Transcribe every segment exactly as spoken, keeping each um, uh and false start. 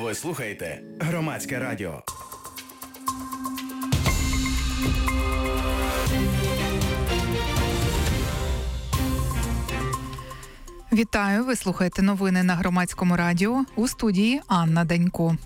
Ви слухаєте Громадське радіо. Вітаю, ви слухаєте новини на Громадському радіо. У студії Анна Данько.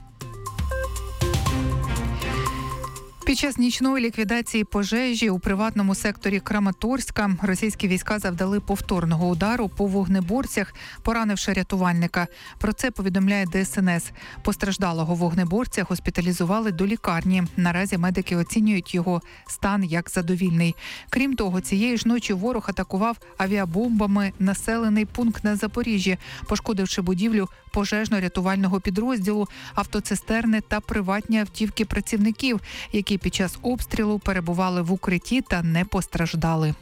Під час нічної ліквідації пожежі у приватному секторі Краматорська російські війська завдали повторного удару по вогнеборцях, поранивши рятувальника. Про це повідомляє Де Ес Ен Ес. Постраждалого вогнеборця госпіталізували до лікарні. Наразі медики оцінюють його стан як задовільний. Крім того, цієї ж ночі ворог атакував авіабомбами населений пункт на Запоріжжі, пошкодивши будівлю пожежно-рятувального підрозділу, автоцистерни та приватні автівки працівників, які під час обстрілу перебували в укритті та не постраждали.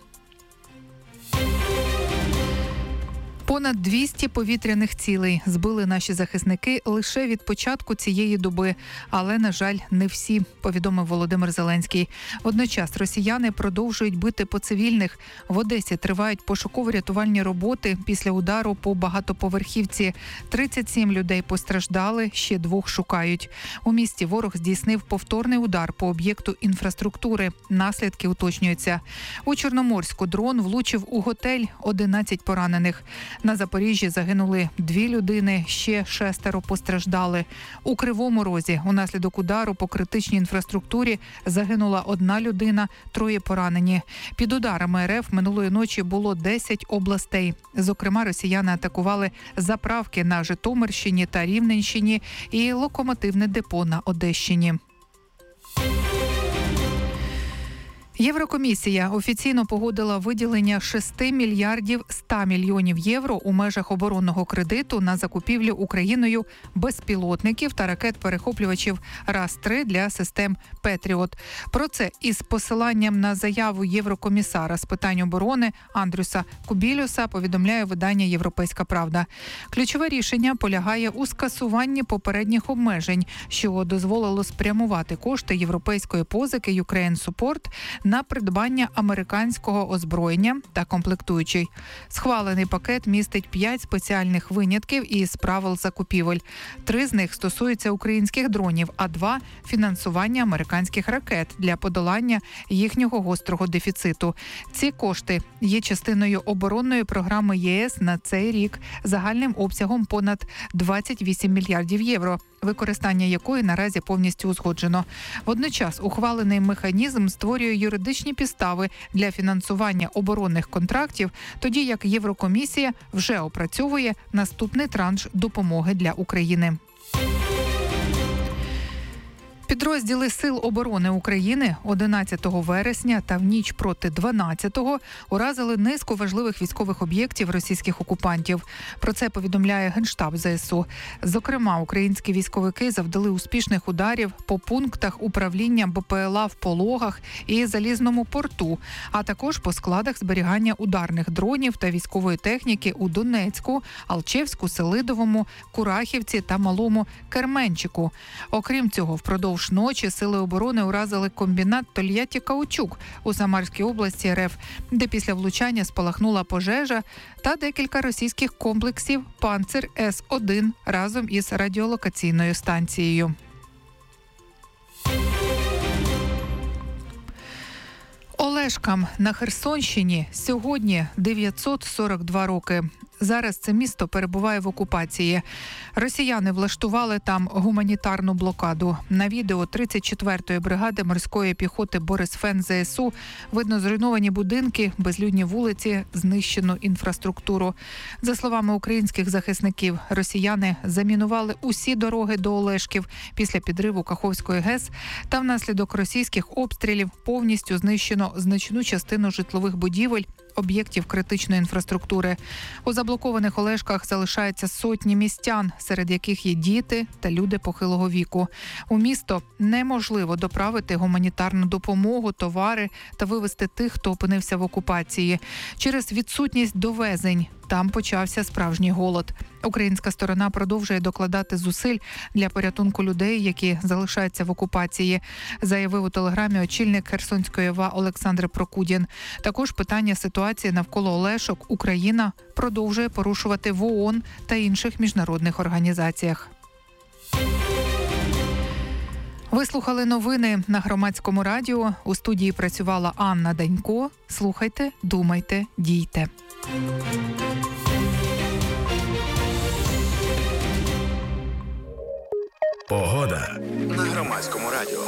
Понад двісті повітряних цілей збили наші захисники лише від початку цієї доби. Але, на жаль, не всі, повідомив Володимир Зеленський. Водночас росіяни продовжують бити по цивільних. В Одесі тривають пошуково-рятувальні роботи після удару по багатоповерхівці. тридцять сім людей постраждали, ще двох шукають. У місті ворог здійснив повторний удар по об'єкту інфраструктури. Наслідки уточнюються. У Чорноморську дрон влучив у готель, одинадцять поранених. На Запоріжжі загинули дві людини, ще шестеро постраждали. У Кривому Розі унаслідок удару по критичній інфраструктурі загинула одна людина, троє поранені. Під ударами Ер Еф минулої ночі було десять областей. Зокрема, росіяни атакували заправки на Житомирщині та Рівненщині і локомотивне депо на Одещині. Єврокомісія офіційно погодила виділення шість мільярдів сто мільйонів євро у межах оборонного кредиту на закупівлю Україною безпілотників та ракет-перехоплювачів Раз три для систем Петріот. Про це із посиланням на заяву єврокомісара з питань оборони Андрюса Кубілюса повідомляє видання «Європейська правда». Ключове рішення полягає у скасуванні попередніх обмежень, що дозволило спрямувати кошти європейської позики «Ukraine Support» на придбання американського озброєння та комплектуючих. Схвалений пакет містить п'ять спеціальних винятків із правил закупівель. Три з них стосуються українських дронів, а два – фінансування американських ракет для подолання їхнього гострого дефіциту. Ці кошти є частиною оборонної програми Є Ес на цей рік загальним обсягом понад двадцять вісім мільярдів євро, використання якої наразі повністю узгоджено. Водночас ухвалений механізм створює юридичні підстави для фінансування оборонних контрактів, тоді як Єврокомісія вже опрацьовує наступний транш допомоги для України. Підрозділи Сил оборони України одинадцятого вересня та в ніч проти дванадцятого уразили низку важливих військових об'єктів російських окупантів. Про це повідомляє Генштаб Зе Ес У. Зокрема, українські військовики завдали успішних ударів по пунктах управління Бе Пе Ел А в Пологах і Залізному порту, а також по складах зберігання ударних дронів та військової техніки у Донецьку, Алчевську, Селидовому, Курахівці та Малому Керменчику. Окрім цього, впродовж ночі Сили оборони уразили комбінат Тольятті-Каучук у Самарській області Ер Еф, де після влучання спалахнула пожежа, та декілька російських комплексів «Панцир С один» разом із радіолокаційною станцією. Олешкам на Херсонщині сьогодні дев'ятсот сорок два роки. Зараз це місто перебуває в окупації. Росіяни влаштували там гуманітарну блокаду. На відео тридцять четвертої бригади морської піхоти Борисфен Зе Ес У видно зруйновані будинки, безлюдні вулиці, знищену інфраструктуру. За словами українських захисників, росіяни замінували усі дороги до Олешків після підриву Каховської ГЕС, та внаслідок російських обстрілів повністю знищено значну частину житлових будівель, об'єктів критичної інфраструктури. У заблокованих Олешках залишаються сотні містян, серед яких є діти та люди похилого віку. У місто неможливо доправити гуманітарну допомогу, товари та вивезти тих, хто опинився в окупації. Через відсутність довезень там почався справжній голод. Українська сторона продовжує докладати зусиль для порятунку людей, які залишаються в окупації, заявив у телеграмі очільник Херсонської ОВА Олександр Прокудін. Також питання ситуації навколо Олешок Україна продовжує порушувати в О О Н та інших міжнародних організаціях. Ви слухали новини на Громадському радіо. У студії працювала Анна Данько. Слухайте, думайте, дійте. Погода на Громадському радіо.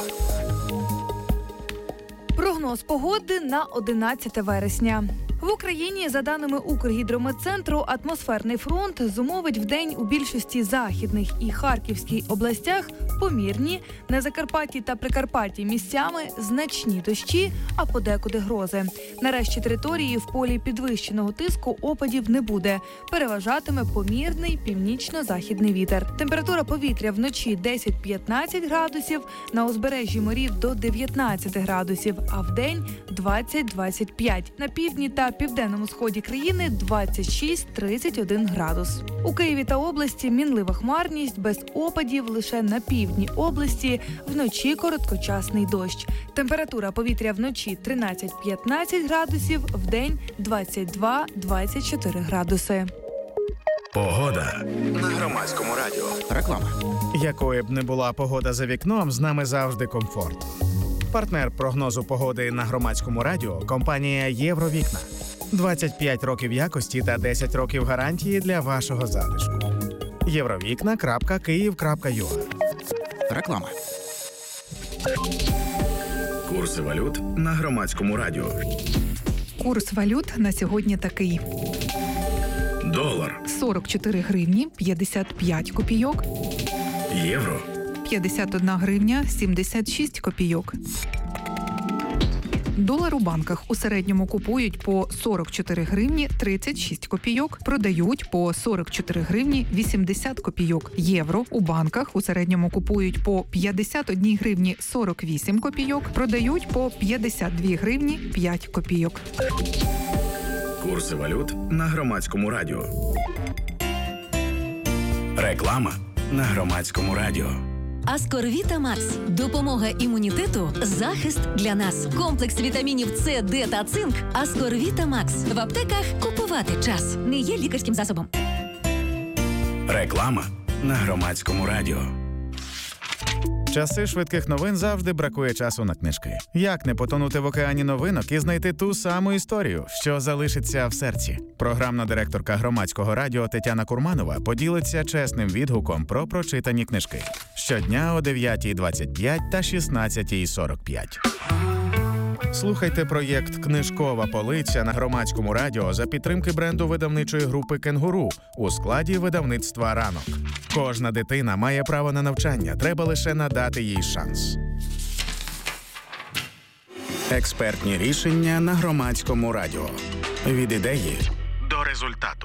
Прогноз погоди на одинадцяте вересня. В Україні, за даними Укргідрометцентру, атмосферний фронт зумовить вдень у більшості західних і Харківській областях помірні, на Закарпатті та Прикарпатті місцями значні дощі, а подекуди грози. На решті території в полі підвищеного тиску опадів не буде. Переважатиме помірний північно-західний вітер. Температура повітря вночі десять-п'ятнадцять градусів, на узбережжі морів до дев'ятнадцять градусів, а вдень двадцять-двадцять п'ять. На півдні та південному сході країни двадцять шість - тридцять один градус. У Києві та області мінлива хмарність, без опадів, лише на півдні області вночі короткочасний дощ. Температура повітря вночі тринадцять-п'ятнадцять градусів, вдень двадцять два - двадцять чотири градуси. Погода на Громадському радіо. Реклама. Якою б не була погода за вікном, з нами завжди комфорт. Партнер прогнозу погоди на Громадському радіо – компанія «Євровікна». двадцять п'ять років якості та десять років гарантії для вашого затишку. євровікна крапка київ крапка ю а. Реклама. Курси валют на Громадському радіо. Курс валют на сьогодні такий. Долар. сорок чотири гривні п'ятдесят п'ять копійок. Євро. п'ятдесят одна гривня сімдесят шість копійок. Долар у банках у середньому купують по сорок чотири гривні тридцять шість копійок, продають по сорок чотири гривні вісімдесят копійок. Євро у банках у середньому купують по п'ятдесят одна гривні сорок вісім копійок, продають по п'ятдесят дві гривні п'ять копійок. Курси валют на Громадському радіо. Реклама на Громадському радіо. Аскорвіта Макс. Допомога імунітету, захист для нас. Комплекс вітамінів С, Д та цинк. Аскорвіта Макс. В аптеках купувати час. Не є лікарським засобом. Реклама на Громадському радіо. Часи швидких новин завжди бракує часу на книжки. Як не потонути в океані новинок і знайти ту саму історію, що залишиться в серці? Програмна директорка Громадського радіо Тетяна Курманова поділиться чесним відгуком про прочитані книжки. Щодня о дев'ятій двадцять п'ять та шістнадцятій сорок п'ять. Слухайте проєкт «Книжкова полиця» на Громадському радіо за підтримки бренду видавничої групи «Кенгуру» у складі видавництва «Ранок». Кожна дитина має право на навчання, треба лише надати їй шанс. Експертні рішення на Громадському радіо. Від ідеї до результату.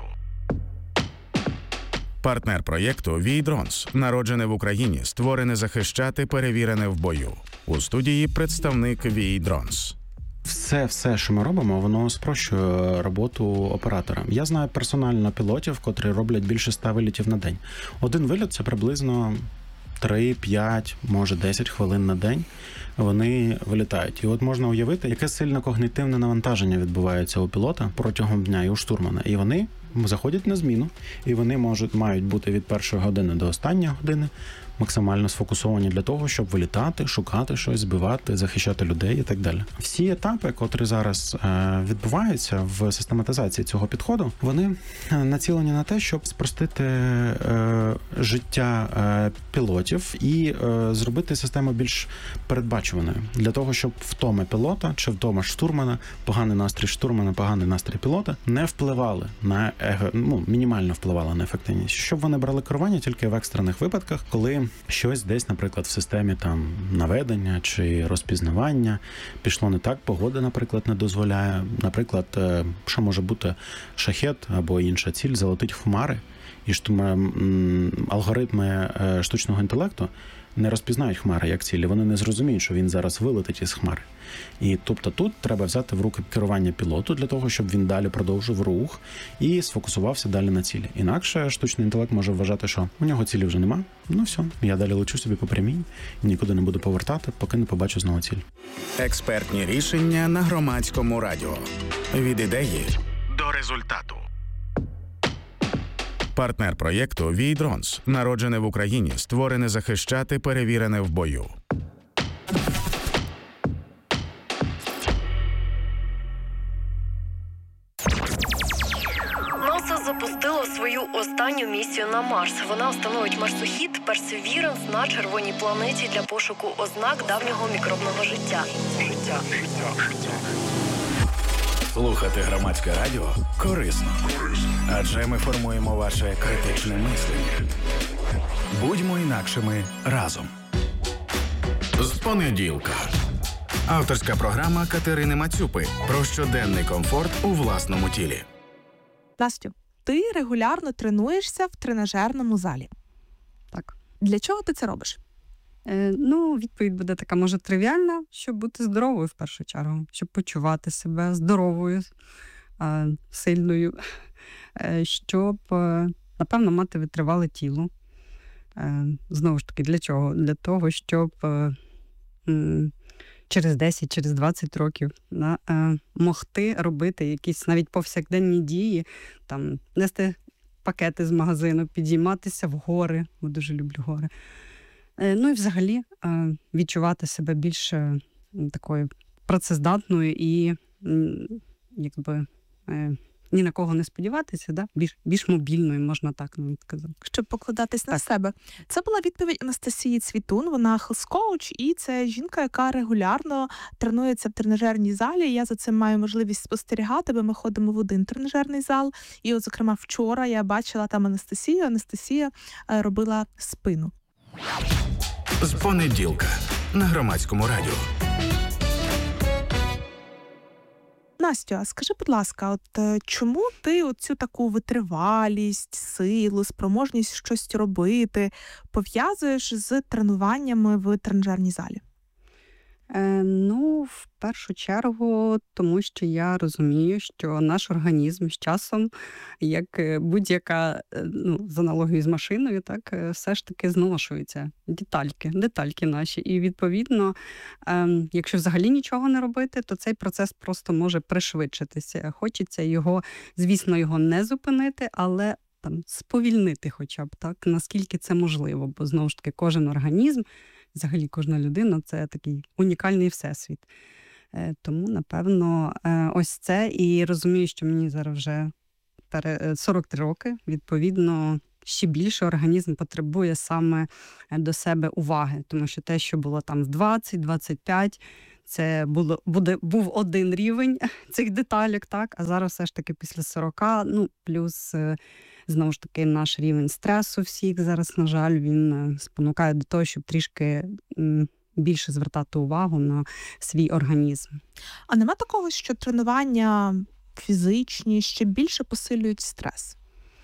Партнер проєкту «Вій-Дронс». Народжене в Україні, створене захищати, перевірене в бою. У студії представник «Вій-Дронс». Все, все, що ми робимо, воно спрощує роботу оператора. Я знаю персонально пілотів, котрі роблять більше ста вилітів на день. Один виліт – це приблизно три, п'ять, може десять хвилин на день вони вилітають. І от можна уявити, яке сильне когнітивне навантаження відбувається у пілота протягом дня і у штурмана. І вони заходять на зміну, і вони можуть, мають бути від першої години до останньої години максимально сфокусовані для того, щоб вилітати, шукати щось, збивати, захищати людей і так далі. Всі етапи, котрі зараз е, відбуваються в систематизації цього підходу, вони націлені на те, щоб спростити е, життя е, пілотів і е, зробити систему більш передбачуваною. Для того, щоб втома пілота чи втома штурмана, поганий настрій штурмана, поганий настрій пілота не впливали на его, ну, мінімально впливали на ефективність. Щоб вони брали керування тільки в екстрених випадках, коли щось десь, наприклад, в системі там наведення чи розпізнавання пішло не так, погода, наприклад, не дозволяє. Наприклад, що може бути шахет або інша ціль залетить в хмари, і алгоритми штучного інтелекту не розпізнають хмари як цілі, вони не зрозуміють, що він зараз вилетить із хмари. І тобто тут треба взяти в руки керування пілоту для того, щоб він далі продовжив рух і сфокусувався далі на цілі. Інакше штучний інтелект може вважати, що у нього цілі вже нема, ну все, я далі лечу собі по прямій, нікуди не буду повертати, поки не побачу знову ціль. Експертні рішення на Громадському радіо. Від ідеї до результату. Партнер проєкту «Вій-Дронс». Народжене в Україні, створене захищати, перевірене в бою. останню місію на Марс. Вона установить марсохід Персевіранс на червоній планеті для пошуку ознак давнього мікробного життя. Життя. Слухати громадське радіо корисно, адже ми формуємо ваше критичне мислення. Будьмо інакшими разом. З понеділка. Авторська програма Катерини Мацюпи про щоденний комфорт у власному тілі. Настю, ти регулярно тренуєшся в тренажерному залі. Так. Для чого ти це робиш? Е, ну, відповідь буде така, може, тривіальна, щоб бути здоровою в першу чергу, щоб почувати себе здоровою, е, сильною, е, щоб, е, напевно, мати витривале тіло. Е, знову ж таки, для чого? Для того, щоб е, м, через десять, через двадцять років да, е, могти робити якісь навіть повсякденні дії, там, нести пакети з магазину, підійматися в гори, бо дуже люблю гори. Е, ну і взагалі е, відчувати себе більш е, такою працездатною і м, якби е, ні на кого не сподіватися, да? більш, більш мобільною, можна так навіть сказати. Щоб покладатись на Так. себе. Це була відповідь Анастасії Цвітун, вона хелс-коуч, і це жінка, яка регулярно тренується в тренажерній залі. Я за цим маю можливість спостерігати, бо ми ходимо в один тренажерний зал. І от, зокрема, вчора я бачила там Анастасію. Анастасія е, робила спину. З понеділка на громадському радіо. Настю, а скажи, будь ласка, от е, чому ти оцю таку витривалість, силу, спроможність щось робити пов'язуєш з тренуваннями в тренажерній залі? Е, ну, в першу чергу, тому що я розумію, що наш організм з часом, як е, будь-яка, е, ну, з аналогією з машиною, так, е, все ж таки зношується. Детальки, детальки наші. І, відповідно, е, якщо взагалі нічого не робити, то цей процес просто може пришвидшитися. Хочеться його, звісно, його не зупинити, але там сповільнити хоча б, так, наскільки це можливо. Бо, знову ж таки, кожен організм, взагалі кожна людина – це такий унікальний всесвіт. Е, тому, напевно, е, ось це. І розумію, що мені зараз вже сорок три роки. Відповідно, ще більше організм потребує саме до себе уваги. Тому що те, що було там в двадцять - двадцять п'ять, це було, буде, був один рівень цих деталек, так? А зараз все ж таки після сорока, ну, плюс, знову ж таки, наш рівень стресу всіх зараз, на жаль, він спонукає до того, щоб трішки більше звертати увагу на свій організм. А нема такого, що тренування фізичні ще більше посилюють стрес?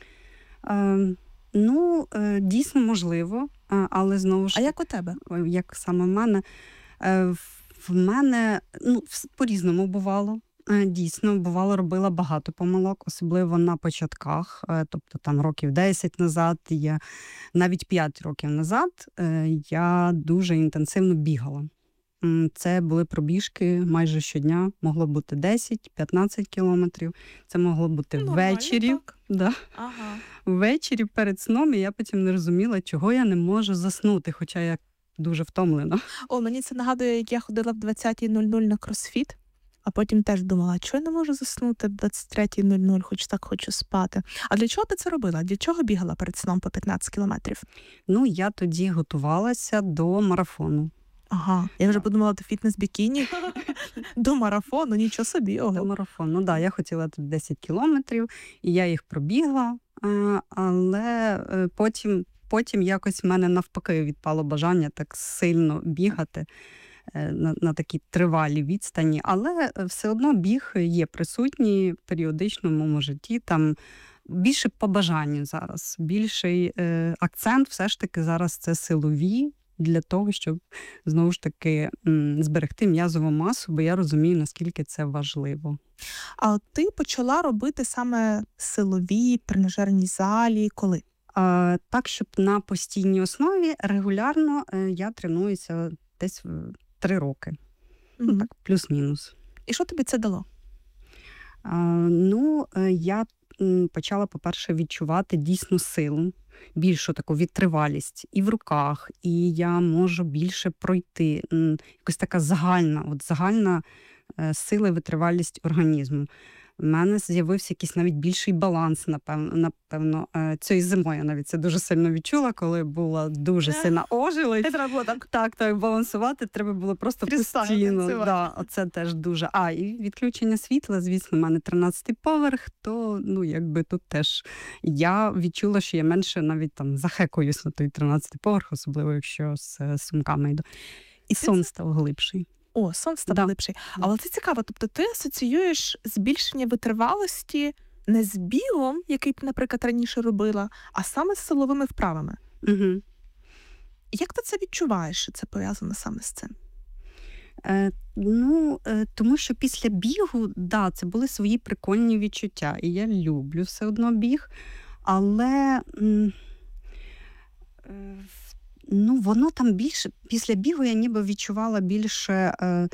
Е, ну, е, дійсно можливо, але знову ж... А як у тебе? Як саме в мене? Е, в мене, ну, по-різному бувало. Дійсно, бувало, робила багато помилок, особливо на початках, тобто там років десять назад, я, навіть п'ять років назад я дуже інтенсивно бігала. Це були пробіжки майже щодня, могло бути десять - п'ятнадцять кілометрів, це могло бути Нормально, ввечері. так. Да. Ага. Ввечері перед сном, і я потім не розуміла, чого я не можу заснути, хоча я дуже втомлена. О, мені це нагадує, як я ходила в двадцятій нуль нуль на кросфіт. А потім теж думала, що я не можу заснути в двадцять третій нуль нуль, хоч так хочу спати. А для чого ти це робила? Для чого бігала перед сном по п'ятнадцять кілометрів? Ну, я тоді готувалася до марафону. Ага, я вже подумала, до фітнес-бікіні, до марафону, нічого собі. Ого. До марафону, ну да, я хотіла тут десять кілометрів, і я їх пробігла, але потім, потім якось в мене навпаки відпало бажання так сильно бігати на, на такій тривалій відстані, але все одно біг є присутній періодично в моєму житті, там більше по бажанню зараз, більший е, акцент все ж таки зараз це силові, для того, щоб, знову ж таки, м, зберегти м'язову масу, бо я розумію, наскільки це важливо. А от ти почала робити саме силові, тренажерні залі, коли? А, так, щоб на постійній основі регулярно е, я тренуюся десь три роки. Угу. Ну, так, плюс-мінус. І що тобі це дало? А, ну, е, я м, почала, по-перше, відчувати дійсну силу, більшу таку відтривалість і в руках, і я можу більше пройти. М, якось така загальна, от загальна е, сила і витривалість організму. в мене з'явився якийсь навіть більший баланс, напевно. напевно. Цієї зимою я навіть це дуже сильно відчула, коли була дуже сильна ожилить. Треба було так. Так, так, балансувати треба було просто постійно. Да, оце теж дуже. А, і відключення світла, звісно, в мене тринадцятий поверх, то, ну, якби тут теж я відчула, що я менше навіть там захекуюсь на той тринадцятий поверх, особливо якщо з сумками йду. І сон це... став глибший. О, сон став да. глибший. Але це цікаво, тобто ти асоціюєш збільшення витривалості не з бігом, який ти, наприклад, раніше робила, а саме з силовими вправами. Угу. Як ти це відчуваєш, що це пов'язано саме з цим? Е, ну, е, тому що після бігу, да, це були свої прикольні відчуття. І я люблю все одно біг, але м, е, ну, воно там більше, після бігу я ніби відчувала більше, е,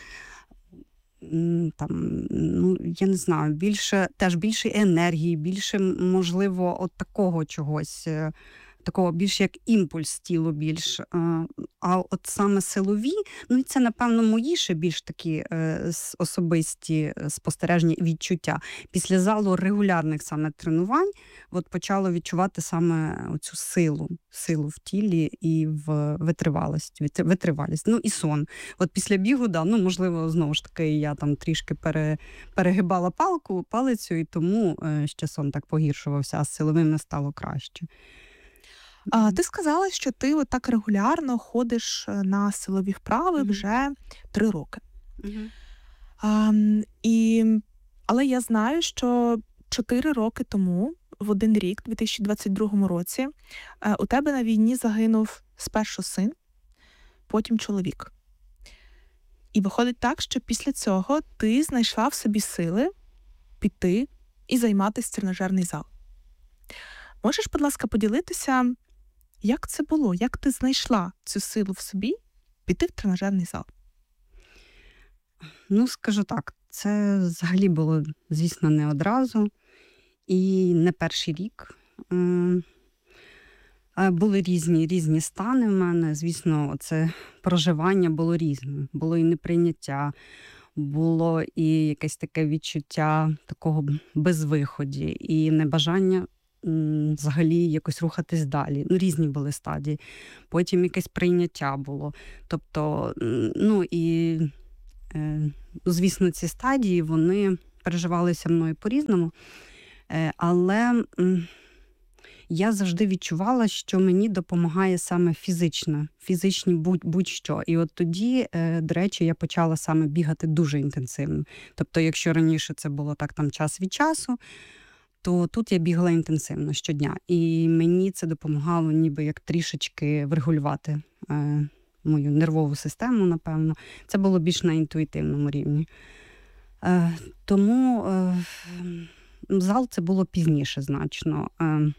там, ну, я не знаю, більше, теж більше енергії, більше, можливо, от такого чогось, е, такого більш як імпульс тілу більш. А от саме силові, ну і це, напевно, мої ще більш такі е, особисті спостереження і відчуття. Після залу регулярних саме тренувань от почало відчувати саме оцю силу, силу в тілі і в витривалість, витривалість. Ну і сон. От після бігу, да, ну, можливо, знову ж таки, я там трішки пере, перегибала палку, палицю, і тому е, ще сон так погіршувався, а з силовим не стало краще. А, ти сказала, що ти отак регулярно ходиш на силові вправи mm-hmm. вже три роки. Mm-hmm. А, і, але я знаю, що чотири роки тому, в один рік, у дві тисячі двадцять другому році, у тебе на війні загинув спершу син, потім чоловік. І виходить так, що після цього ти знайшла в собі сили піти і займатися тренажерний зал. Можеш, будь ласка, поділитися, як це було? Як ти знайшла цю силу в собі піти в тренажерний зал? Ну, скажу так, це взагалі було, звісно, не одразу і не перший рік. Були різні, різні стани в мене. Звісно, це проживання було різне. Було і неприйняття, було і якесь таке відчуття такого безвиході, і небажання взагалі якось рухатись далі. Ну, різні були стадії. Потім якесь прийняття було. Тобто, ну і, е, звісно, ці стадії, вони переживалися мною по-різному. Е, але м, я завжди відчувала, що мені допомагає саме фізично, фізичні будь- будь-що. І от тоді, е, до речі, я почала саме бігати дуже інтенсивно. Тобто, якщо раніше це було так там час від часу, то тут я бігала інтенсивно щодня. І мені це допомагало ніби як трішечки врегулювати е, мою нервову систему, напевно. Це було більш на інтуїтивному рівні. Е, тому е, зал це було пізніше значно. Е,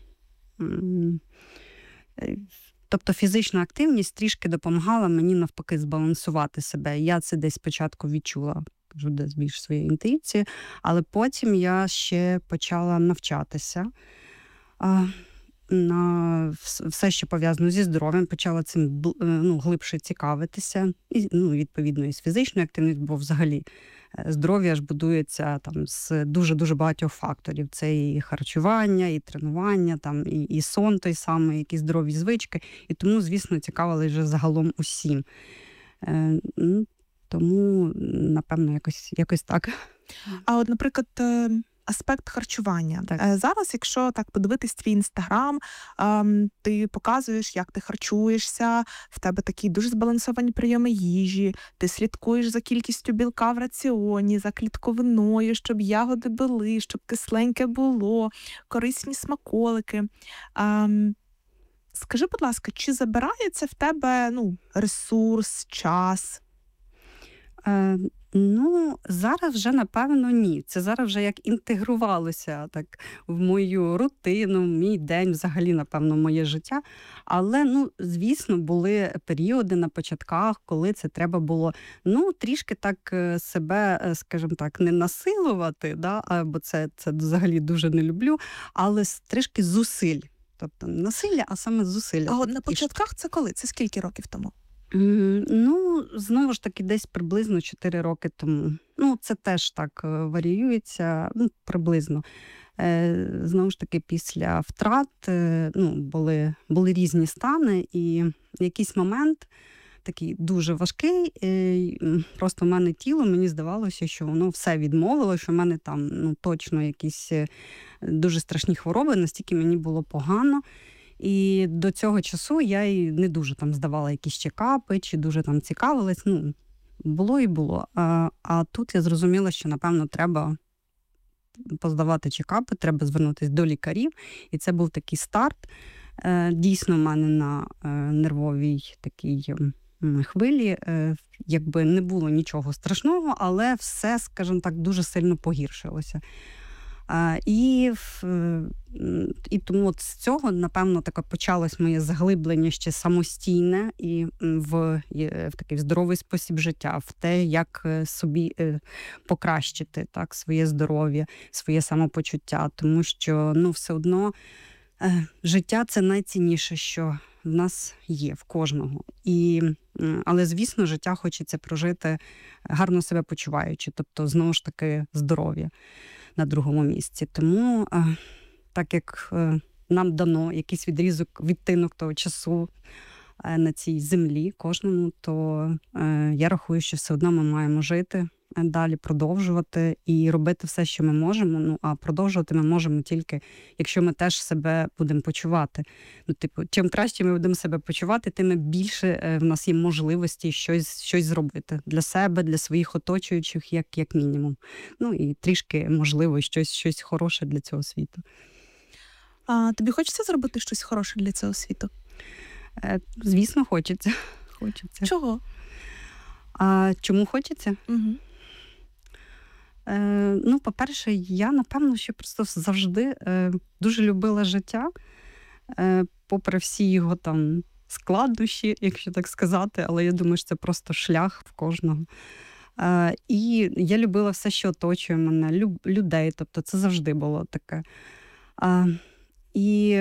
е, тобто фізична активність трішки допомагала мені навпаки збалансувати себе. Я це десь спочатку відчула. Кажу, десь більш своєї інтуїції, але потім я ще почала навчатися а, на все, що пов'язано зі здоров'ям, почала цим ну, глибше цікавитися, і, ну, відповідно, і з фізичною активністю, бо взагалі здоров'я ж будується там з дуже-дуже багатьох факторів. Це і харчування, і тренування, там, і, і сон той самий, якісь здорові звички, і тому, звісно, цікавились вже загалом усім. Е, ну, Тому, напевно, якось, якось так. А от, наприклад, аспект харчування. Так. Зараз, якщо так подивитись твій інстаграм, ти показуєш, як ти харчуєшся, в тебе такі дуже збалансовані прийоми їжі, ти слідкуєш за кількістю білка в раціоні, за клітковиною, щоб ягоди були, щоб кисленьке було, корисні смаколики. Скажи, будь ласка, чи забирає це в тебе ну, ресурс, час? Е, ну, зараз вже, напевно, ні. Це зараз вже як інтегрувалося так в мою рутину, мій день, взагалі, напевно, моє життя. Але, ну, звісно, були періоди на початках, коли це треба було, ну, трішки так себе, скажімо так, не насилувати, да? Бо це, це взагалі дуже не люблю, але трішки зусиль. Тобто не насилля, а саме зусилля. А от на початках це коли? Це скільки років тому? М, Ну, знову ж таки, десь приблизно чотири роки тому. Ну, це теж так е, варіюється, ну, приблизно. Е, Знову ж таки, після втрат е, ну, були, були різні стани, і в якийсь момент такий дуже важкий, е, й, м, просто в мене тіло, мені здавалося, що воно все відмовило, що в мене там ну, точно якісь е, дуже страшні хвороби, настільки мені було погано. І до цього часу я й не дуже там здавала якісь чекапи, чи дуже там цікавилась. Ну, було і було. А, а тут я зрозуміла, що, напевно, треба поздавати чекапи, треба звернутися до лікарів. І це був такий старт. Е, Дійсно, в мене на е, нервовій такій м, хвилі е, якби не було нічого страшного, але все, скажімо так, дуже сильно погіршилося. А, І, в- м, і тому от з цього, напевно, таке почалось моє заглиблення ще самостійне і м, в, є- в такий здоровий спосіб життя, в те, як е, собі е, покращити так, своє здоров'я, своє самопочуття. Тому що ну, все одно е, життя – це найцінніше, що в нас є, в кожного. І, м, але, звісно, життя хочеться прожити гарно себе почуваючи, тобто, знову ж таки, здоров'я на другому місці. Тому, е, так як е, нам дано якийсь відрізок, відтинок того часу е, на цій землі кожному, то е, я рахую, що все одно ми маємо жити е, далі, продовжувати і робити все, що ми можемо. Ну, а продовжувати ми можемо тільки, якщо ми теж себе будемо почувати. Ну, типу, чим краще ми будемо себе почувати, тим більше е, в нас є можливості щось, щось зробити для себе, для своїх оточуючих, як, як мінімум. Ну, і трішки, можливо, щось, щось хороше для цього світу. А тобі хочеться зробити щось хороше для цього світу? Е, Звісно, хочеться. Хочеться. Чого? А чому хочеться? Угу. Е, ну, по-перше, я, напевно, що просто завжди е, дуже любила життя, е, попри всі його там складнощі, якщо так сказати, але я думаю, що це просто шлях в кожного. Е, і я любила все, що оточує мене, люб, людей, тобто це завжди було таке. Е, і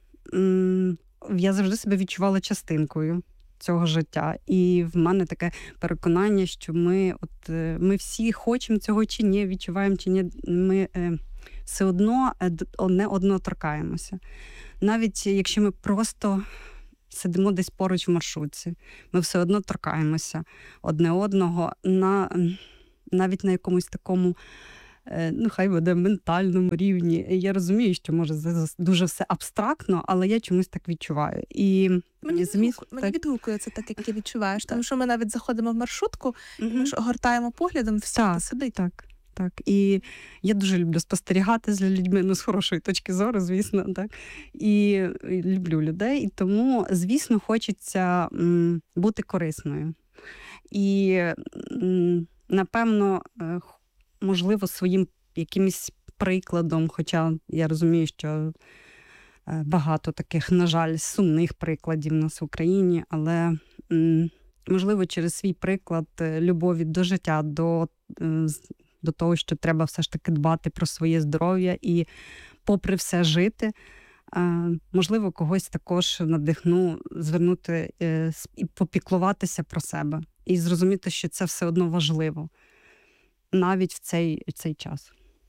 м, я завжди себе відчувала частинкою цього життя. І в мене таке переконання, що ми, от, е, ми всі хочемо цього чи ні, відчуваємо чи ні, ми е, все одно е, д- одне одного торкаємося. Навіть якщо ми просто сидимо десь поруч в маршрутці, ми все одно торкаємося одне одного на, м, навіть на якомусь такому, е, ну хай буде ментальному рівні. Я розумію, що може це дуже все абстрактно, але я чомусь так відчуваю. І Мені, зміст- відгуку... Мені так. відгукується так, як ти відчуваєш. Тому що ми навіть заходимо в маршрутку, і Мгм. ми ж огортаємо поглядом, всі Так. хто сидить. Так, так. І я дуже люблю спостерігати за людьми, ну, з хорошої точки зору, звісно, так. І, і люблю людей, і тому, звісно, хочеться м, бути корисною. І, м, напевно, е, х- можливо, своїм якимось прикладом, хоча я розумію, що е, багато таких, на жаль, сумних прикладів у нас в Україні, але, м, можливо, через свій приклад е, любові до життя, до е, з- до того, що треба все ж таки дбати про своє здоров'я і попри все жити. Е, Можливо, когось також надихну звернути е, с- і попіклуватися про себе. І зрозуміти, що це все одно важливо. Навіть в цей, в цей час.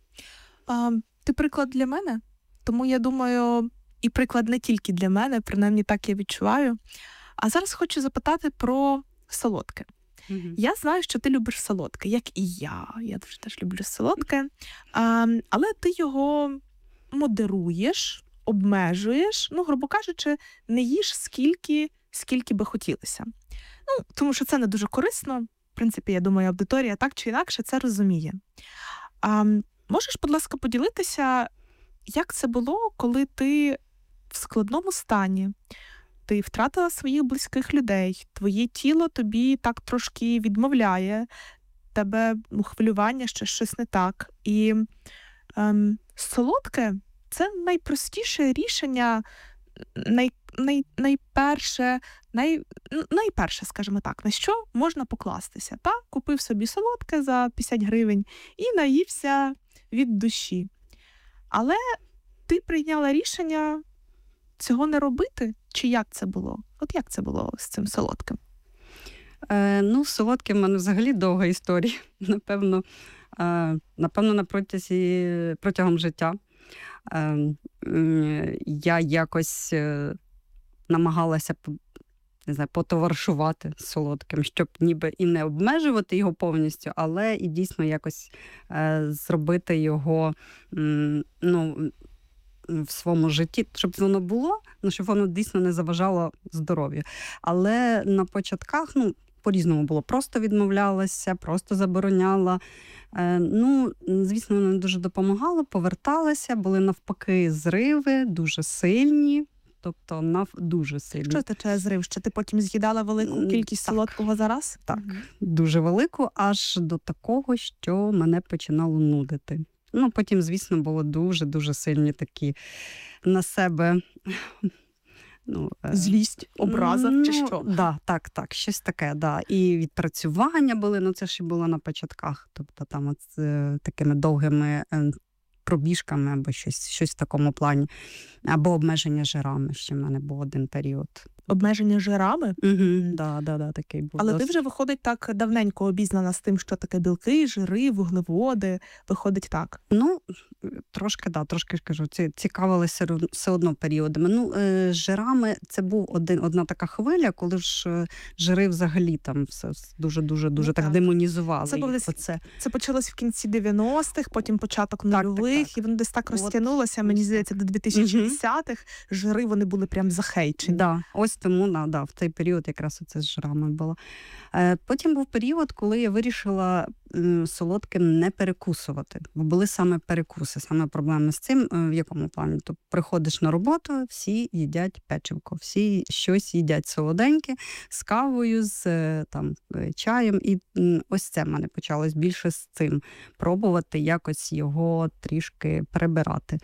А, ти приклад для мене, тому я думаю, і приклад не тільки для мене, принаймні так я відчуваю. А зараз хочу запитати про солодке. Я знаю, що ти любиш солодке, як і я. Я дуже теж люблю солодке. А, але ти його модеруєш, обмежуєш, ну, грубо кажучи, не їш скільки, скільки би хотілося. Ну, тому що це не дуже корисно. В принципі, я думаю, аудиторія так чи інакше це розуміє. А, можеш, будь ласка, поділитися, як це було, коли ти в складному стані, ти втратила своїх близьких людей, твоє тіло тобі так трошки відмовляє, тебе ну, хвилювання, що щось не так. І ем, солодке – це найпростіше рішення, най, най, найперше, най, ну, найперше, скажімо так, на що можна покластися. Та? Купив собі солодке за п'ятдесят гривень і наївся від душі. Але ти прийняла рішення цього не робити? Чи як це було? От як це було з цим солодким? Е, ну, солодке в мене взагалі довга історія. Напевно, е, напевно, на протязі, протягом життя. Е, е, я якось е, намагалася не знаю, потоваришувати з солодким, щоб ніби і не обмежувати його повністю, але і дійсно якось е, зробити його м, ну, в своєму житті, щоб воно було, ну, щоб воно дійсно не заважало здоров'ю. Але на початках, ну, по-різному було. Просто відмовлялася, просто забороняла. Е, ну, звісно, воно не дуже допомагало, поверталася, були навпаки зриви, дуже сильні. Тобто нав дуже сильно. Що означає зрив? Що ти потім з'їдала велику кількість так. солодкого за раз? Так, угу. Дуже велику, аж до такого, що мене починало нудити. Ну, потім, звісно, було дуже-дуже сильні такі на себе... Ну, злість, образа ну, чи що? Да, так, так, щось таке, да. І відпрацювання були, ну це ще було на початках, тобто там от з такими довгими пробіжками або щось, щось в такому плані. Або обмеження жирами, ще в мене був один період. Обмеження жирами? Угу, да, да, да, такий був. Але досить. ти вже, виходить, так давненько обізнана з тим, що таке білки, жири, вуглеводи. Виходить так? Ну, трошки, да, трошки, кажу, цікавилися все одно періодами. Ну, е, жирами це був один, одна така хвиля, коли ж жири взагалі там все дуже-дуже дуже ну, так, так демонізували. Це, їх. десь, Оце. це почалось в кінці дев'яностих, потім початок нульових, так, так. і воно десь так От, розтягнулося, мені здається, до двотисячних. Угу. Жири, вони були прям захейчені. Да, ось тому, да, да, в той період якраз оце з жирами було. Е, потім був період, коли я вирішила е, солодким не перекусувати. Бо були саме перекуси, саме проблеми з цим, е, в якому плані. Тобто приходиш на роботу, всі їдять печивко, всі щось їдять солоденьке, з кавою, з е, там, чаєм. І е, ось це в мене почалось більше з цим. Пробувати якось його трішки перебирати.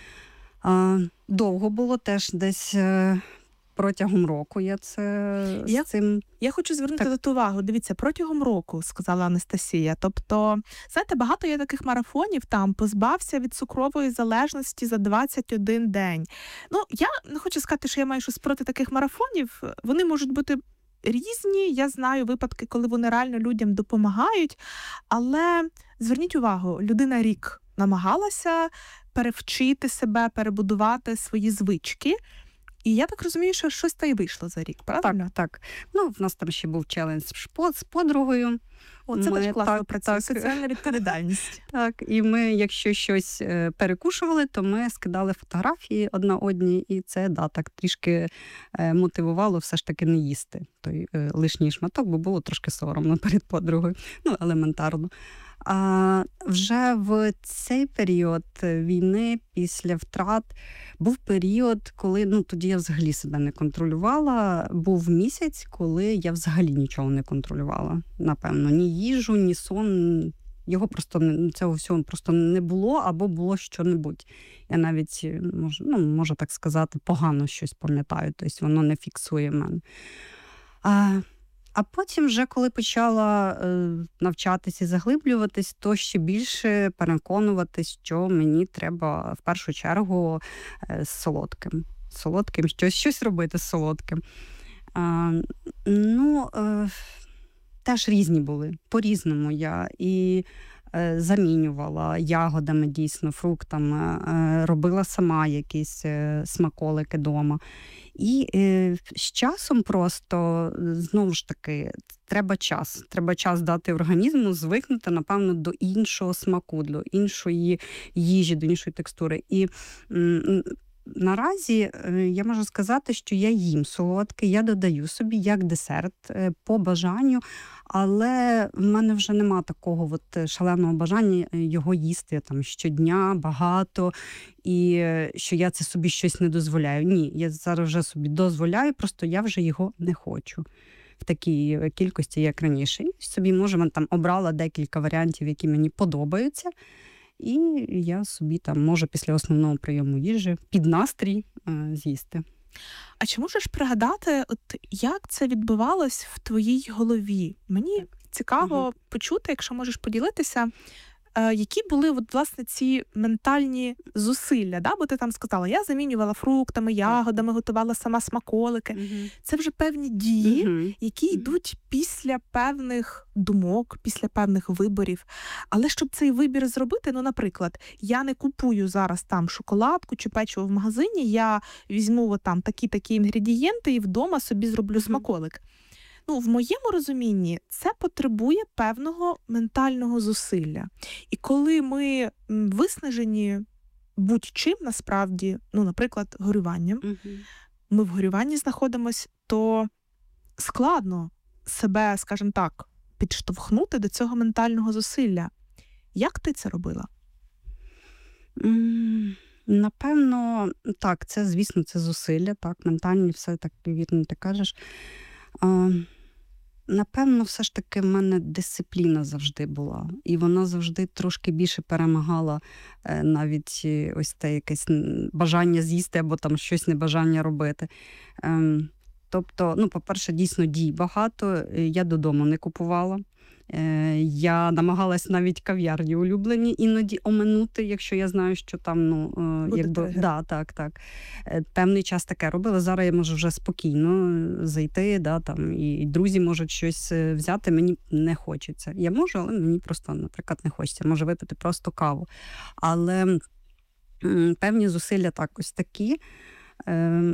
Е, довго було теж десь... Е, Протягом року я це я, з цим... Я хочу звернути так. на увагу. Дивіться, протягом року, сказала Анастасія. Тобто, знаєте, багато є таких марафонів, там, позбався від цукрової залежності за двадцять один день. Ну, я не хочу сказати, що я маю щось проти таких марафонів. Вони можуть бути різні. Я знаю випадки, коли вони реально людям допомагають. Але зверніть увагу, людина рік намагалася перевчити себе, перебудувати свої звички. І я так розумію, що щось та й вийшло за рік, правильно? Так, так. Ну, в нас там ще був челендж з подругою. О, це теж класно працює, соціальна відповідальність. Так, і ми, якщо щось перекушували, то ми скидали фотографії одна одній, і це, да, так трішки мотивувало все ж таки не їсти той лишній шматок, бо було трошки соромно перед подругою, ну, елементарно. А вже в цей період війни, після втрат, був період, коли, ну, тоді я взагалі себе не контролювала. Був місяць, коли я взагалі нічого не контролювала, напевно. Ні їжу, ні сон, його просто, цього всього просто не було, або було що-небудь. Я навіть, можу, ну, можу так сказати, погано щось пам'ятаю, тобто воно не фіксує мене. А... А потім вже, коли почала е, навчатись і заглиблюватись, то ще більше переконуватись, що мені треба в першу чергу е, з солодким. Солодким, щось, щось робити з солодким. Е, ну, е, теж різні були, по-різному я. І е, замінювала ягодами, дійсно, фруктами, е, робила сама якісь е, смаколики вдома. І е, з часом просто, знову ж таки, треба час. Треба час дати організму звикнути, напевно, до іншого смаку, до іншої їжі, до іншої текстури. І м, наразі я можу сказати, що я їм солодке, я додаю собі як десерт по бажанню, але в мене вже нема такого от шаленого бажання його їсти там щодня, багато, і що я це собі щось не дозволяю. Ні, я зараз вже собі дозволяю, просто я вже його не хочу в такій кількості, як раніше. І собі, може, там обрала декілька варіантів, які мені подобаються, і я собі там можу після основного прийому їжі під настрій е, з'їсти. А чи можеш пригадати, от як це відбувалось в твоїй голові? Мені цікаво угу. почути, якщо можеш поділитися, е, які були от, власне, ці ментальні зусилля? Да? Бо ти там сказала, я замінювала фруктами, ягодами, готувала сама смаколики. Мгм. Це вже певні дії, Мгм. які йдуть після певних думок, після певних виборів. Але щоб цей вибір зробити, ну, наприклад, я не купую зараз там шоколадку чи печиво в магазині, я візьму от там такі-такі інгредієнти і вдома собі зроблю Мгм. смаколик. Ну, в моєму розумінні це потребує певного ментального зусилля. І коли ми м, виснажені будь-чим насправді, ну, наприклад, горюванням, Мгм. ми в горюванні знаходимось, то складно себе, скажімо так, підштовхнути до цього ментального зусилля. Як ти це робила? М, Напевно, так, це, звісно, це зусилля, так, ментальні, все так вірно ти кажеш. А, Напевно, все ж таки в мене дисципліна завжди була. І вона завжди трошки більше перемагала е, навіть е, ось те якесь м, бажання з'їсти або там щось небажання робити. Ем, Тобто, ну, по-перше, дійсно дій багато. Е, Я додому не купувала. Е, Я намагалась навіть кав'ярні улюблені іноді оминути, якщо я знаю, що там, ну, е, Буде якби, тригер. да, так, так. Е, Певний час таке робила. Зараз я можу вже спокійно е, зайти, да, там, і друзі можуть щось е, взяти, мені не хочеться. Я можу, але мені просто, наприклад, не хочеться. Можу випити просто каву. Але м, певні зусилля так ось такі. Е,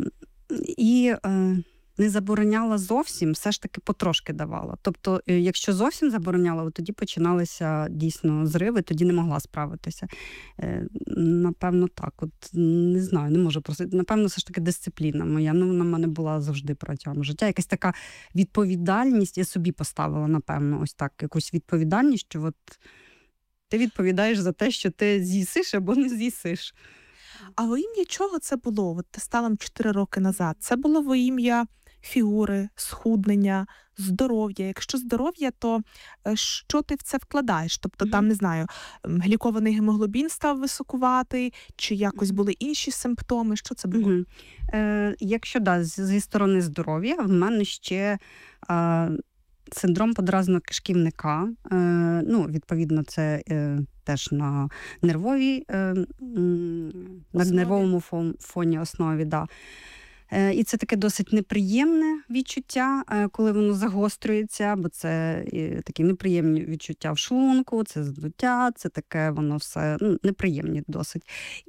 І е, не забороняла зовсім, все ж таки потрошки давала. Тобто, е, якщо зовсім забороняла, от тоді починалися дійсно зриви, тоді не могла справитися. Е, Напевно, так. От не знаю, не можу просити. Напевно, все ж таки дисципліна моя. Ну, вона в мене була завжди протягом життя. Якась така відповідальність я собі поставила, напевно, ось так, якусь відповідальність, що от ти відповідаєш за те, що ти з'їсиш або не з'їсиш. А во ім'я чого це було? От ти стала чотири роки назад. Це було во ім'я фігури, схуднення, здоров'я. Якщо здоров'я, то е, що ти в це вкладаєш? Тобто там, не знаю, м, глікований гемоглобін став високуватий, чи якось були інші симптоми? Що це було? Мгм. Е, Якщо да, з- зі сторони здоров'я, в мене ще е, синдром подразненого кишківника. Е, ну, відповідно, це е, теж на нервовій, е, м, на Основі. нервовому фон- фоні основі. Да. Е, І це таке досить неприємне відчуття, е, коли воно загострюється, бо це е, такі неприємні відчуття в шлунку, це здуття, це таке воно все ну, неприємні досить.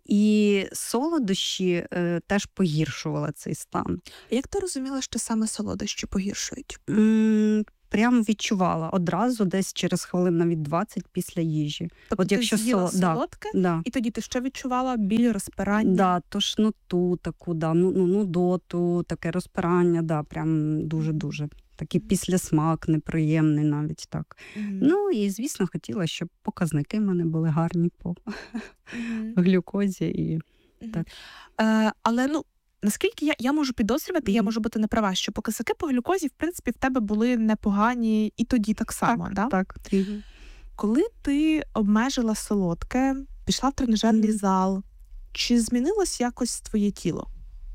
І солодощі е, теж погіршували цей стан. Як ти розуміла, що саме солодощі погіршують? М, Прямо відчувала одразу, десь через хвилин навіть двадцять після їжі. Тобто От ти якщо з'їла соло- да, солодке, да. і тоді ти що відчувала? Біль, розпирання? Да, тошноту таку, да, ну, ну, нудоту, таке розпирання, да, прям дуже-дуже. Такий післясмак неприємний навіть так. Мгм. Ну і, звісно, хотіла, щоб показники в мене були гарні по Мгм. глюкозі. І... Мгм. Так. Е, але, ну, наскільки я, я можу підозрювати, я Мгм. можу бути неправа, що показники по глюкозі, в принципі, в тебе були непогані і тоді так само, да? Так. Мгм. Коли ти обмежила солодке, пішла в тренажерний Мгм. зал, чи змінилось якось твоє тіло?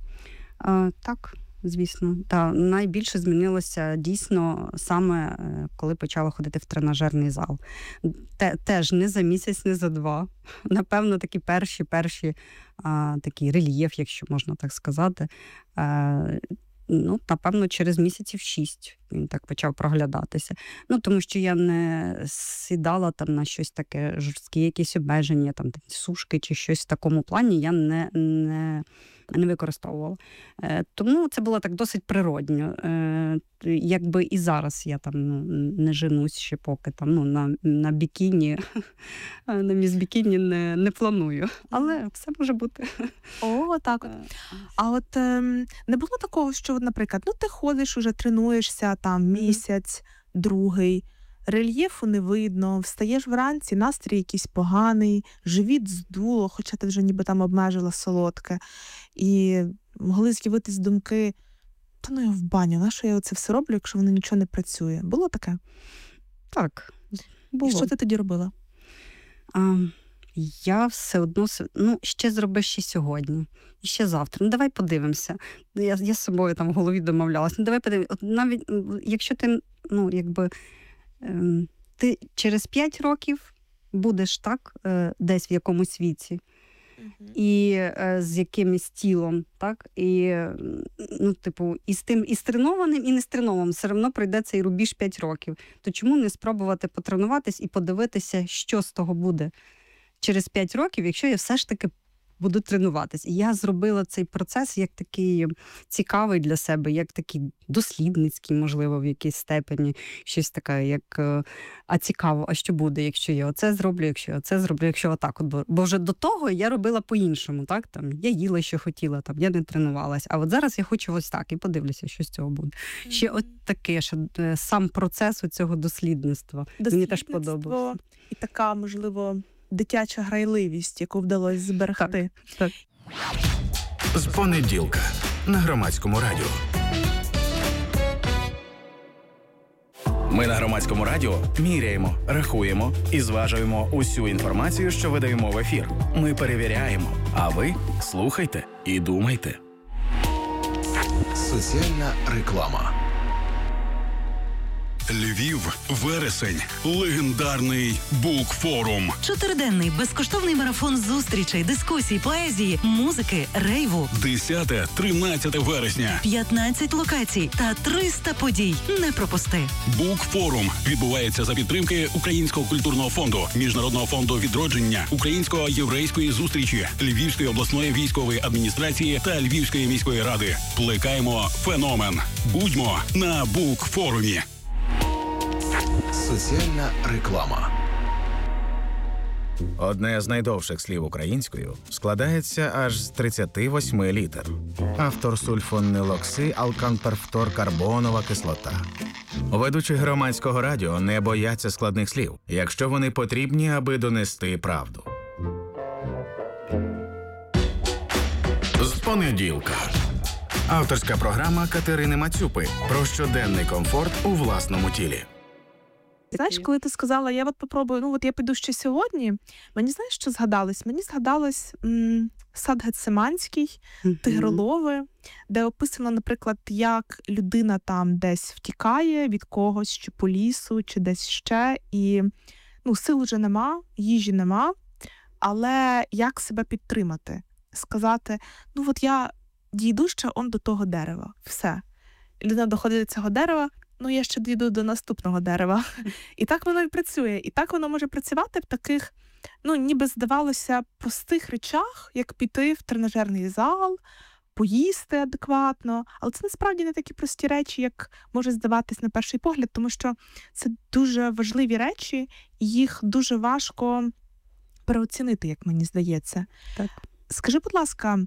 А, так, звісно. Та, найбільше змінилося дійсно саме, е, коли почала ходити в тренажерний зал. Те, теж не за місяць, не за два. Напевно, такі перші, перші а, такий рельєф, якщо можна так сказати. Е, Ну, напевно, через місяців шість він так почав проглядатися. Ну, тому що я не сідала там на щось таке жорсткі, якісь обмеження, там такі сушки чи щось в такому плані я не, не, не використовувала. Е, тому це було так досить природньо. Е, якби і зараз я там ну, не женусь ще поки там, ну, на, на бікіні, на міс бікіні не, не планую. Але все може бути. О, так от. А от ем, не було такого, що, от, наприклад, ну ти ходиш, уже тренуєшся там місяць, другий, рельєфу не видно, встаєш вранці, настрій якийсь поганий, живіт здуло, хоча ти вже ніби там обмежила солодке. І могли з'явитись думки, та ну я в баню, на що я це все роблю, якщо воно нічого не працює? Було таке? Так, І було. що ти тоді робила? А, я все одно, с- ну, ще зроби ще сьогодні, і ще завтра. Ну, давай подивимося. Я, я з собою там в голові домовлялася. Ну, давай подивимося. От навіть, м, якщо ти, ну, якби, ем, ти через п'ять років будеш так е, десь в якомусь віці. І е, з якимось тілом, так? І, ну, типу, і з тим, і з тренованим, і не з тренованим. Все одно пройде цей рубіж п'ять років. То чому не спробувати потренуватись і подивитися, що з того буде через п'ять років, якщо я все ж таки буду тренуватись. І я зробила цей процес як такий цікавий для себе, як такий дослідницький, можливо, в якійсь степені. Щось таке, як, а цікаво, а що буде, якщо я оце зроблю, якщо я оце зроблю, якщо отак. От. Бо вже до того я робила по-іншому, так? Там, я їла, що хотіла, там, я не тренувалась. А от зараз я хочу ось так і подивлюся, що з цього буде. Mm-hmm. Ще от таке, що сам процес цього дослідництва. Мені теж подобався. І така, можливо, дитяча грайливість, яку вдалося зберегти. Так, так. З понеділка на Громадському радіо. Ми на Громадському радіо міряємо, рахуємо і зважуємо усю інформацію, що видаємо в ефір. Ми перевіряємо, а ви слухайте і думайте. Соціальна реклама. Львів, вересень, легендарний букфорум. Чотириденний безкоштовний марафон зустрічей, дискусій, поезії, музики, рейву. десяте-тринадцяте вересня. п'ятнадцять локацій та триста подій. Не пропусти. Букфорум відбувається за підтримки Українського культурного фонду, Міжнародного фонду відродження, Української єврейської зустрічі, Львівської обласної військової адміністрації та Львівської міської ради. Плекаємо феномен. Будьмо на Букфорумі. Соціальна реклама. Одне з найдовших слів українською складається аж з тридцяти восьми літер. Автор сульфонилокси, алканперфторкарбонова кислота. Ведучі Громадського радіо не бояться складних слів, якщо вони потрібні, аби донести правду. З понеділка. Авторська програма Катерини Мацюпи про щоденний комфорт у власному тілі. Знаєш, коли ти сказала, я от попробую, ну от я піду ще сьогодні, мені знаєш, що згадалось? Мені згадалось м- сад Гециманський, mm-hmm. Тигролови, де описано, наприклад, як людина там десь втікає від когось, чи по лісу, чи десь ще, і ну, сил уже нема, їжі нема, але як себе підтримати? Сказати, ну от я дійду ще он до того дерева, все. Людина доходить до цього дерева, ну, я ще дійду до наступного дерева. І так воно і працює. І так воно може працювати в таких, ну, ніби здавалося, простих речах, як піти в тренажерний зал, поїсти адекватно. Але це насправді не такі прості речі, як може здаватись на перший погляд, тому що це дуже важливі речі, і їх дуже важко переоцінити, як мені здається. Так. Скажи, будь ласка,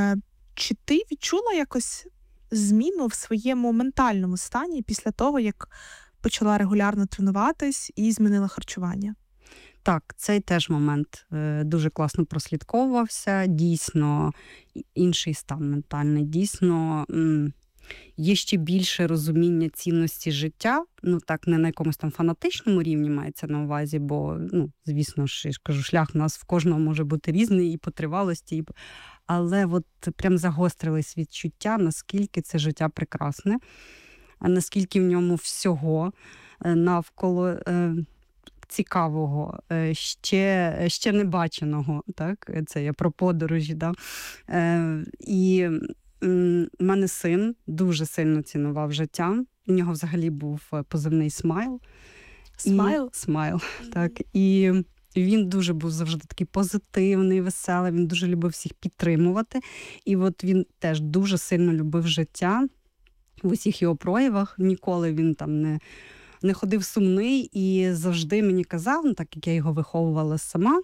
чи ти відчула якось зміну в своєму ментальному стані після того, як почала регулярно тренуватись і змінила харчування? Так, цей теж момент е, дуже класно прослідковувався. Дійсно, інший стан ментальний. Дійсно, м, є ще більше розуміння цінності життя. Ну, так, не на якомусь там фанатичному рівні мається на увазі, бо, ну, звісно ж, я ж кажу, шлях у нас в кожного може бути різний і по тривалості, і по... але от прям загострились відчуття, наскільки це життя прекрасне, наскільки в ньому всього навколо е, цікавого, е, ще, ще не баченого, так? Це я про подорожі, да? Е, і в мене син дуже сильно цінував життя. У нього взагалі був позивний «Смайл». «Смайл»? І... «Смайл», так. І він дуже був завжди такий позитивний, веселий, він дуже любив всіх підтримувати. І от він теж дуже сильно любив життя в усіх його проявах. Ніколи він там не, не ходив сумний і завжди мені казав, ну, так як я його виховувала сама,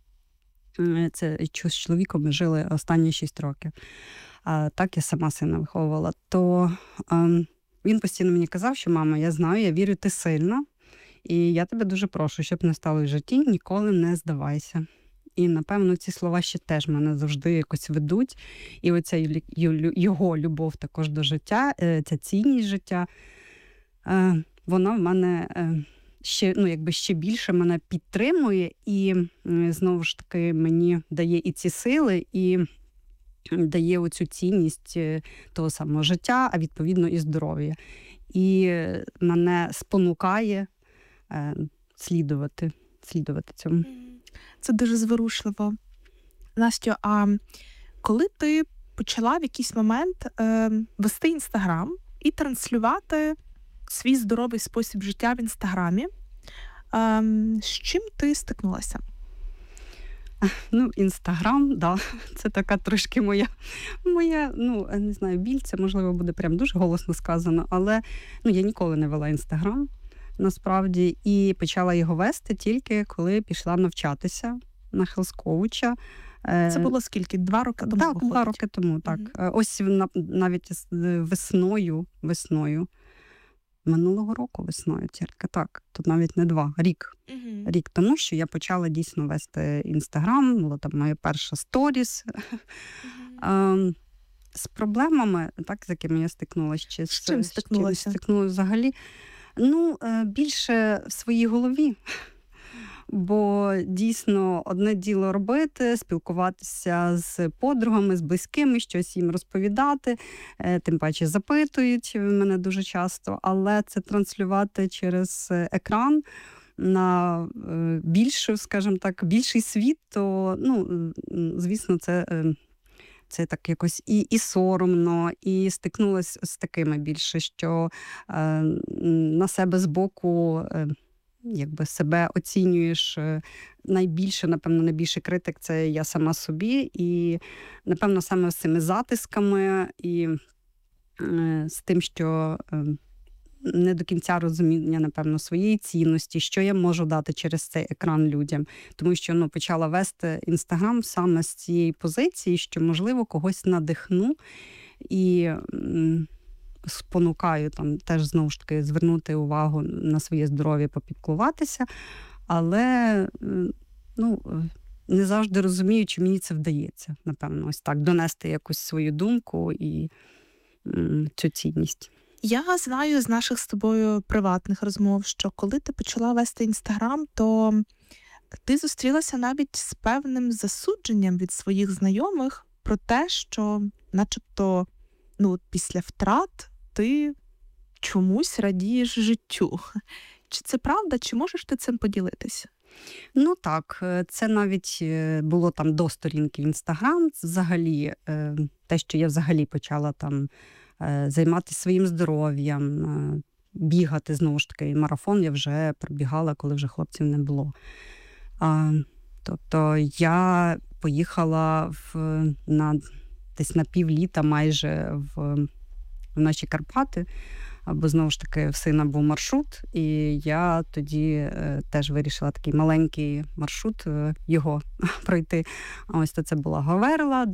це з чоловіком ми жили останні шість років. А так я сама сина виховувала, то ем, він постійно мені казав, що мама, я знаю, я вірю, ти сильна, і я тебе дуже прошу, щоб не стало в житті, ніколи не здавайся. І, напевно, ці слова ще теж мене завжди якось ведуть. І оця його любов також до життя, ця цінність життя, вона в мене ще, ну, якби ще більше мене підтримує і, знову ж таки, мені дає і ці сили, і дає оцю цінність того самого життя, а відповідно і здоров'я. І мене спонукає е, слідувати слідувати цьому. Це дуже зворушливо. Настю, а коли ти почала в якийсь момент е, вести Інстаграм і транслювати свій здоровий спосіб життя в Інстаграмі, е, з чим ти стикнулася? Ну, Інстаграм, да, це така трошки моя, моя, ну, не знаю, біль, це, можливо, буде прям дуже голосно сказано, але, ну, я ніколи не вела Інстаграм, насправді, і почала його вести тільки, коли пішла навчатися на хелс-коуча. Це було скільки? Два роки тому? Так, виходить? два роки тому, так. Mm-hmm. Ось навіть весною, весною, минулого року весною тільки, так, тут навіть не два, рік. Mm-hmm. Рік тому, що я почала дійсно вести Інстаграм, була там моя перша сторіс. Mm-hmm. З проблемами, так, з якими я стикнулася. Чи з чим стикнулася? Стикнулася взагалі. Ну, більше в своїй голові. Бо дійсно одне діло робити, спілкуватися з подругами, з близькими, щось їм розповідати, тим паче запитують мене дуже часто, але це транслювати через екран на більшу, скажімо так, більший світ, то, ну, звісно, це, це так якось і, і соромно, і стикнулася з такими більше, що е, на себе збоку е, якби себе оцінюєш найбільше, напевно, найбільший критик – це я сама собі. І, напевно, саме з цими затисками і е, з тим, що е, не до кінця розуміння, напевно, своєї цінності, що я можу дати через цей екран людям. Тому що, ну, почала вести Інстаграм саме з цієї позиції, що, можливо, когось надихну і м, спонукаю там теж, знову ж таки, звернути увагу на своє здоров'я, попіклуватися, але, ну, не завжди розумію, чи мені це вдається, напевно, ось так, донести якусь свою думку і м, цю цінність. Я знаю з наших з тобою приватних розмов, що коли ти почала вести Інстаграм, то ти зустрілася навіть з певним засудженням від своїх знайомих про те, що начебто, ну, після втрат ти чомусь радієш життю. Чи це правда, чи можеш ти цим поділитися? Ну так, це навіть було там до сторінки в Інстаграм. Взагалі, те, що я взагалі почала там займатися своїм здоров'ям, бігати, знову ж таки, марафон я вже пробігала, коли вже хлопців не було. А, тобто я поїхала в, на, десь на півліта майже в, в наші Карпати, бо, знову ж таки, в сина був маршрут, і я тоді е, теж вирішила такий маленький маршрут е, його пройти. Ось то це була Говерла,